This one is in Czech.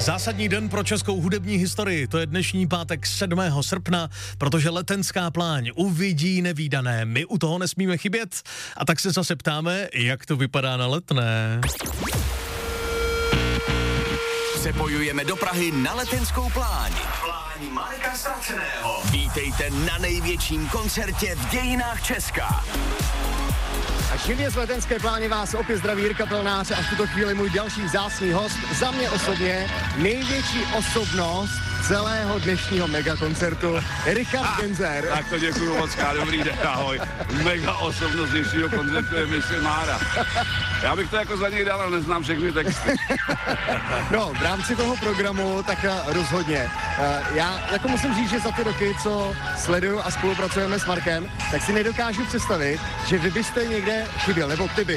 Zásadní den pro českou hudební historii, to je dnešní pátek 7. srpna, protože Letenská pláň uvidí nevídané. My u toho nesmíme chybět a tak se zase ptáme, jak to vypadá na Letné. Přepojujeme do Prahy na Letenskou pláň. Pláň Marka Ztraceného. Vítejte na největším koncertě v dějinách Česka. A živě z Letenské pláně vás opět zdraví Jirka Pelnář a v tuto chvíli můj další vzácný host, za mě osobně největší osobnost celého dnešního megakoncertu, Richard Genzer. Tak to děkuju moc, dobrý den, ahoj. Mega osobnost dnešního koncertu je Mission Mára. Já bych to jako za něj dal, ale neznám všechny texty. No, v rámci toho programu tak rozhodně. Já jako musím říct, že za ty roky, co sleduju a spolupracujeme s Markem, tak si nedokážu představit, že vy byste někde chyběl, nebo ty